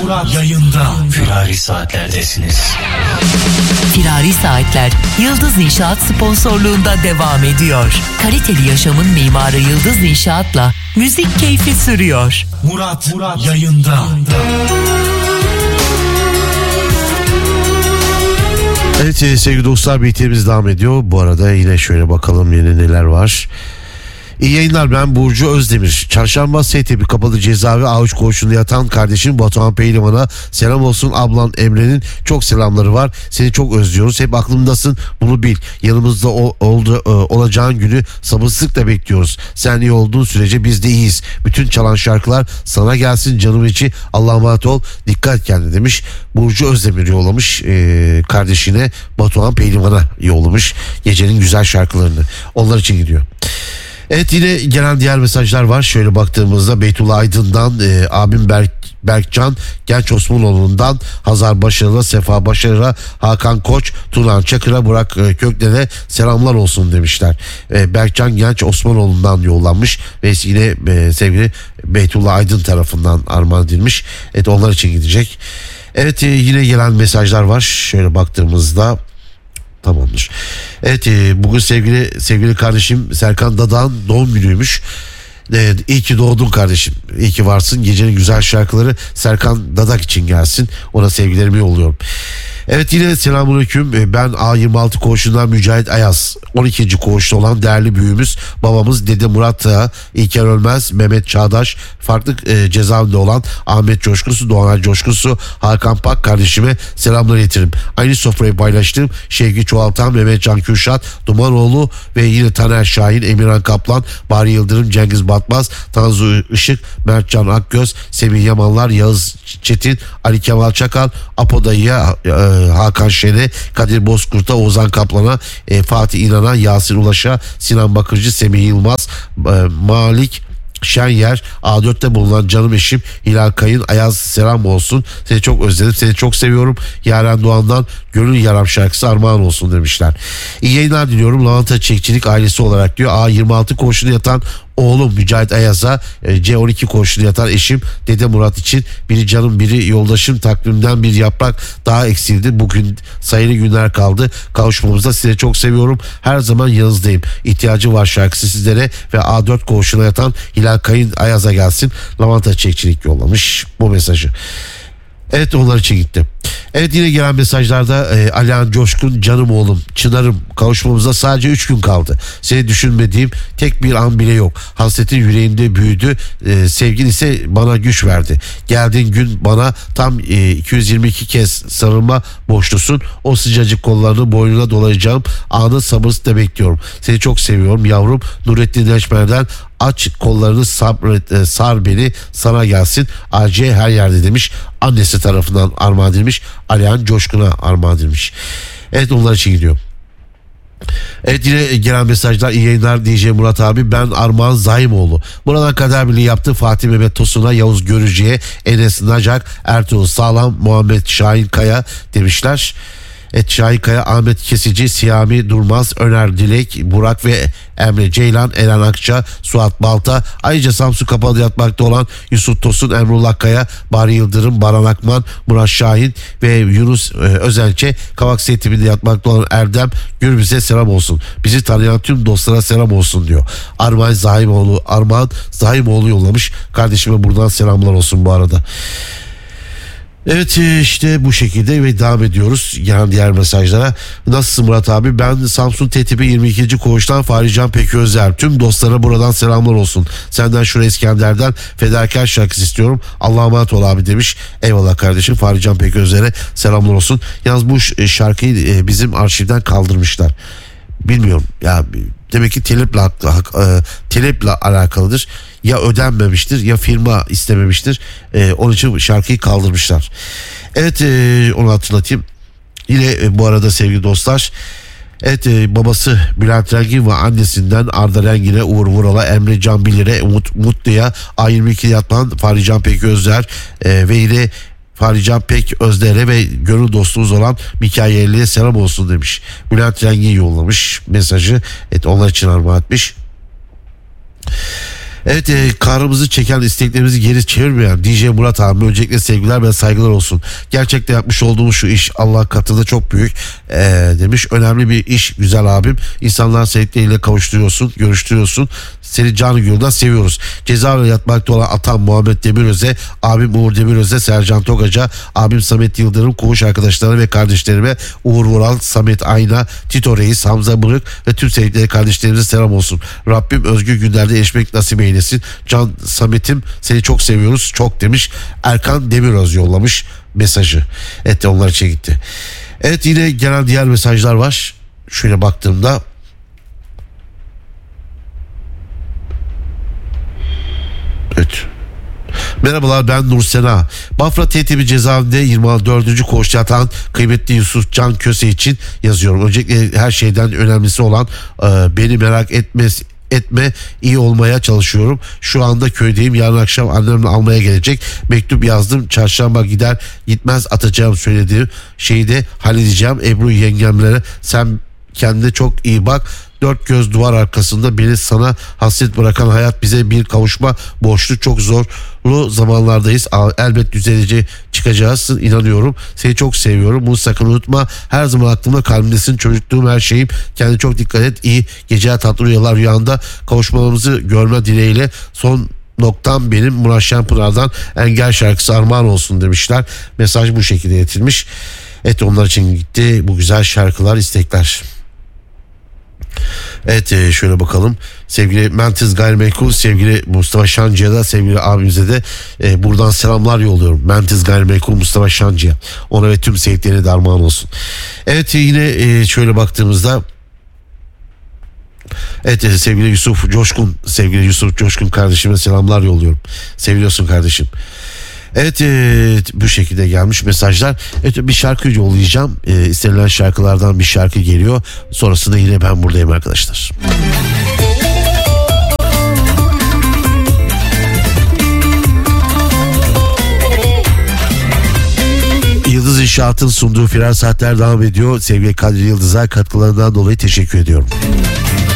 Murat yayında. Firari Saatler'desiniz. Firari Saatler Yıldız İnşaat sponsorluğunda devam ediyor. Kaliteli yaşamın mimarı Yıldız İnşaat'la müzik keyfi sürüyor. Murat yayında. Evet sevgili dostlar, BT'miz devam ediyor. Bu arada yine şöyle bakalım yine neler var. İyi yayınlar, ben Burcu Özdemir. Çarşamba STP kapalı cezaevi Avuç koğuşunda yatan kardeşim Batuhan Pehlivan'a selam olsun. Ablan Emre'nin çok selamları var. Seni çok özlüyoruz. Hep aklımdasın, bunu bil. Yanımızda olacağın günü sabırsızlıkla bekliyoruz. Sen iyi olduğun sürece biz de iyiyiz. Bütün çalan şarkılar sana gelsin canım içi. Allah'a emanet ol. Dikkat kendine demiş. Burcu Özdemir yollamış kardeşine Batuhan Pehlivan'a yollamış gecenin güzel şarkılarını. Onlar için gidiyor. Evet, yine gelen diğer mesajlar var. Şöyle baktığımızda Beytullah Aydın'dan abim Berkcan Genç Osmanoğlu'ndan Hazar Başarı'na, Sefa Başarı'na, Hakan Koç, Turan Çakır'a, Burak Kökler'e selamlar olsun demişler. Berkcan Genç Osmanoğlu'ndan yollanmış ve yine sevgili Beytullah Aydın tarafından armağan edilmiş. Evet, onlar için gidecek. Evet, yine gelen mesajlar var. Şöyle baktığımızda tamamdır. Evet, bugün sevgili kardeşim Serkan Dadağ'ın doğum günüymüş. İyi ki doğdun kardeşim. İyi ki varsın. Gecenin güzel şarkıları Serkan Dadak için gelsin. Ona sevgilerimi yolluyorum. Evet, yine selamünaleyküm. Ben A26 koğuşundan Mücahit Ayaz. 12. koğuşta olan değerli büyüğümüz babamız Dede Murat Ağa, İlker Ölmez, Mehmet Çağdaş, farklı cezaevinde olan Ahmet Coşkusu, Doğan Coşkusu, Hakan Pak kardeşime selamlar iletirim. Aynı sofrayı paylaştığım Şevki Çoğaltan, Mehmet Can Kürşat, Dumanoğlu ve yine Taner Şahin, Emirhan Kaplan, Bahri Yıldırım, Cengiz Batmaz, Tanzu Işık, Mertcan Akgöz, Semih Yamanlar, Yağız Çetin, Ali Kemal Çakal, Apo Dayı'ya, Hakan Şen'e, Kadir Bozkurt'a, Ozan Kaplan'a, Fatih İnan'a, Yasir Ulaş'a, Sinan Bakırcı, Semih Yılmaz, Malik Şenyer, A4'te bulunan canım eşim Hilal Kayın, Ayaz selam olsun. Seni çok özledim, seni çok seviyorum. Yaren Doğan'dan Gönül Yaram şarkısı armağan olsun demişler. İyi yayınlar diliyorum. Lavanta Çiçekçilik ailesi olarak diyor. A26 koğuşunda yatan oğlum Mücahit Ayaz'a, C12 koğuşunda yatan eşim Dede Murat için biri canım biri yoldaşım, takvimden bir yaprak daha eksildi. Bugün sayılı günler kaldı kavuşmamızda, sizi çok seviyorum. Her zaman yanınızdayım. İhtiyacı var şarkısı sizlere ve A4 koğuşuna yatan Hilal Kayın Ayaz'a gelsin. Lavanta Çiçekçilik yollamış bu mesajı. Evet, onlar için gitti. Evet, yine gelen mesajlarda Alihan Coşkun, canım oğlum Çınar'ım, kavuşmamıza sadece 3 gün kaldı. Seni düşünmediğim tek bir an bile yok. Hasretin yüreğimde büyüdü. Sevgin ise bana güç verdi. Geldiğin gün bana tam 222 kez sarılma borçlusun. O sıcacık kollarını boynuna dolayacağım anı sabırsızlıkla bekliyorum. Seni çok seviyorum yavrum. Nurettin Neşmer'den aç kollarını sar beni sana gelsin. AC her yerde demiş. Annesi tarafından armağan edilmiş. Alihan Coşkun'a armağan edilmiş. Evet, onlar için gidiyor. Evet, yine gelen mesajlar. İyi yayınlar DJ Murat abi, ben Armağan Zaimoğlu. Buradan Kader Birliği yaptı. Fatih Mehmet Tosun'a, Yavuz Görücü'ye, Enes Nacak, Ertuğrul Sağlam, Muhammed Şahin Kaya demişler. Şahin Kaya, Ahmet Kesici, Siyami Durmaz, Öner Dilek, Burak ve Emre Ceylan, Eren Akça, Suat Balta, ayrıca Samsun kapalı yatmakta olan Yusuf Tosun, Emrullah Kaya, Bahri Yıldırım, Baran Akman, Murat Şahin ve Yunus Özelçe, Kavak Seyitibinde yatmakta olan Erdem Gürbüz'e selam olsun. Bizi tanıyan tüm dostlara selam olsun diyor. Armağan Zahimoğlu yollamış. Kardeşime buradan selamlar olsun bu arada. Evet, işte bu şekilde ve devam ediyoruz gelen diğer mesajlara. Nasılsın Murat abi? Ben Samsun TTP 22. koğuştan Fahrican Peközler. Tüm dostlara buradan selamlar olsun. Senden Şura İskender'den Fedakar şarkısı istiyorum. Allah'a emanet ol abi demiş. Eyvallah kardeşim, Fahrican Peközler'e selamlar olsun. Yalnız bu şarkıyı bizim arşivden kaldırmışlar. Bilmiyorum ya, demek ki taleple alakalıdır. Ya ödenmemiştir ya firma istememiştir. Onun için şarkıyı kaldırmışlar. Evet, onu hatırlatayım. Yine bu arada sevgili dostlar, evet, babası Bülent Rengin ve annesinden Arda Rengin'e, Uğur Vural'a, Emre Can Bilir'e, Umut Mutlu'ya, A22 yatman Fahrican Peközler ve yine Fahrican Pek Özder'e ve gönül dostumuz olan Mikail'e selam olsun demiş. Bülent Rengin yollamış mesajı. Evet, onlar için armağan etmiş. Evet, kahrımızı çeken, isteklerimizi geri çevirmeyen DJ Murat abi, öncelikle sevgiler ve saygılar olsun. Gerçekten yapmış olduğumuz şu iş Allah katında çok büyük demiş. Önemli bir iş güzel abim. İnsanlar sevdikleriyle kavuşturuyorsun, görüştürüyorsun. Seni canı gönülden seviyoruz. Cezaevinde yatmakta olan atam Muhammed Demiröz'e, abim Uğur Demiröz'e, Sercan Tokaç'a, abim Samet Yıldırım, koğuş arkadaşlarına ve kardeşlerime Uğur Vural, Samet Ayna, Tito Reis, Hamza Bırık ve tüm sevdikleri kardeşlerimize selam olsun. Rabbim özgür günlerde erişmek nasip eylesin. Can Samet'im, seni çok seviyoruz çok demiş. Erkan Demiröz yollamış mesajı. Evet, onlar için gitti. Evet, yine gelen diğer mesajlar var. Şöyle baktığımda evet. Merhabalar, ben Nur Sena. Bafra TTB cezaevinde 24. koğuşta yatan kıymetli Yusuf Can Köse için yazıyorum. Öncelikle her şeyden önemlisi olan beni merak etme, iyi olmaya çalışıyorum. Şu anda köydeyim, yarın akşam annemle almaya gelecek. Mektup yazdım, çarşamba gider gitmez atacağım, söylediğim şeyi de halledeceğim. Ebru yengemlere sen kendine çok iyi bak. Dört göz duvar arkasında beni sana hasret bırakan hayat bize bir kavuşma borçlu. Çok zorlu zamanlardayız. Elbet düzelece çıkacağız, inanıyorum. Seni çok seviyorum. Bunu sakın unutma. Her zaman aklımda, kalbimdesin. Çocukluğum, her şeyim. Kendine çok dikkat et. İyi geceler, tatlı rüyalar. Rüyanda kavuşmalarımızı görme dileğiyle. Son noktam benim Murat Şenpınar'dan Engel şarkısı armağan olsun demişler. Mesaj bu şekilde iletilmiş. Evet, onlar için gitti bu güzel şarkılar, istekler. Evet, şöyle bakalım. Sevgili Mentiz Gayrimenkul, sevgili Mustafa Şancı'ya da, sevgili abimize de buradan selamlar yolluyorum. Mentiz Gayrimenkul Mustafa Şancı'ya. Ona ve tüm sevdiklerine de armağan olsun. Evet, yine şöyle baktığımızda evet, sevgili Yusuf Coşkun, sevgili Yusuf Coşkun kardeşime selamlar yolluyorum. Seviyorsun kardeşim. Evet, bu şekilde gelmiş mesajlar. Evet, bir şarkı yollayacağım. İstenilen şarkılardan bir şarkı geliyor. Sonrasında yine ben buradayım arkadaşlar. Yıldız İnşaat'ın sunduğu Firar Saatler devam ediyor. Sevgili Kadir Yıldız'a katkılarından dolayı teşekkür ediyorum.